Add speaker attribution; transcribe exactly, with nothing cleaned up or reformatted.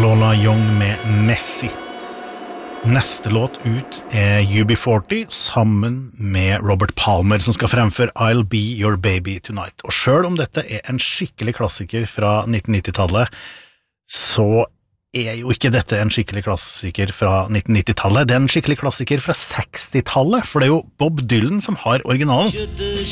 Speaker 1: Lola Young med Messi. Neste låt ut er U B forty sammen med Robert Palmer som skal fremføre I'll Be Your Baby Tonight. Og selv om dette er en skikkelig klassiker fra nitten nitti-tallet, så er jo ikke dette en skikkelig klassiker fra nitten nitti-tallet. Det er en skikkelig klassiker fra seksti-tallet, for det er jo Bob Dylan som har originalen.